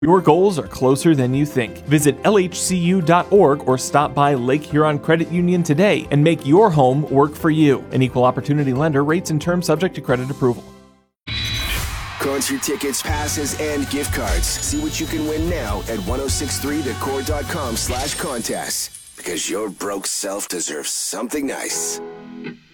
Your goals are closer than you think. Visit lhcu.org or stop by Lake Huron Credit Union today and make your home work for you. An equal opportunity lender. Rates and terms subject to credit approval. Concert tickets, passes, and gift cards. See what you can win now at 1063thecore.com/contest. Because your broke self deserves something nice.